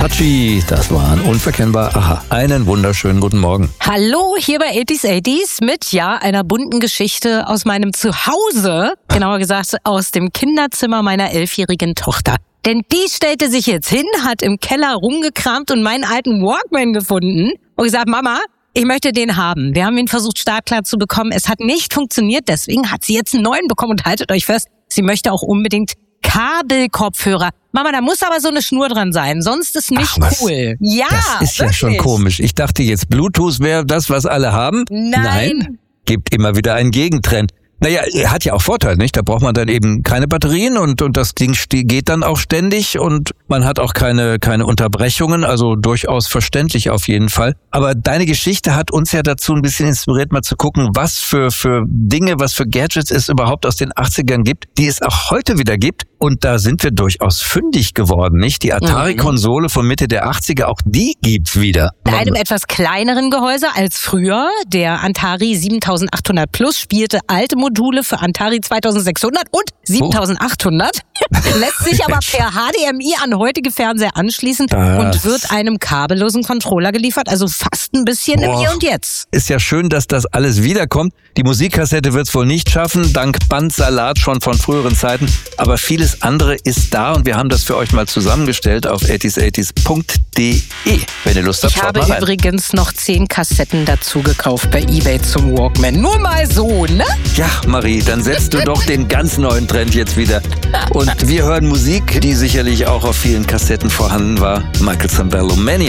Touchy, das waren unverkennbar. Aha, einen wunderschönen guten Morgen. Hallo, hier bei 80s mit, einer bunten Geschichte aus meinem Zuhause. Genauer gesagt, aus dem Kinderzimmer meiner 11-jährigen Tochter. Denn die stellte sich jetzt hin, hat im Keller rumgekramt und meinen alten Walkman gefunden und gesagt, Mama, ich möchte den haben. Wir haben ihn versucht startklar zu bekommen. Es hat nicht funktioniert, deswegen hat sie jetzt einen neuen bekommen und haltet euch fest, sie möchte auch unbedingt Kabelkopfhörer. Mama, da muss aber so eine Schnur dran sein, sonst ist nicht cool. Ja, das ist ja schon komisch. Ich dachte jetzt, Bluetooth wäre das, was alle haben. Nein. Gibt immer wieder einen Gegentrend. Naja, hat ja auch Vorteile, nicht? Da braucht man dann eben keine Batterien und das Ding geht dann auch ständig und man hat auch keine Unterbrechungen, also durchaus verständlich auf jeden Fall. Aber deine Geschichte hat uns ja dazu ein bisschen inspiriert, mal zu gucken, was für Dinge, was für Gadgets es überhaupt aus den 80ern gibt, die es auch heute wieder gibt. Und da sind wir durchaus fündig geworden, nicht? Die Atari-Konsole von Mitte der 80er, auch die gibt's wieder. In einem etwas kleineren Gehäuse als früher. Der Atari 7800 Plus spielte alte Module für Atari 2600 und 7800. Lässt sich aber per HDMI an heutige Fernseher anschließen und wird einem kabellosen Controller geliefert. Also fast ein bisschen im Hier und Jetzt. Ist ja schön, dass das alles wiederkommt. Die Musikkassette wird's wohl nicht schaffen, dank Bandsalat schon von früheren Zeiten. Aber vieles andere ist da und wir haben das für euch mal zusammengestellt auf 80s80s.de. Wenn ihr Lust habt, schaut mal rein. Ich habe übrigens noch 10 Kassetten dazu gekauft bei eBay zum Walkman. Nur mal so, ne? Ja, Marie, dann setzt du doch den ganz neuen Trend jetzt wieder. Und wir hören Musik, die sicherlich auch auf vielen Kassetten vorhanden war. Michael Sambello, Maniac.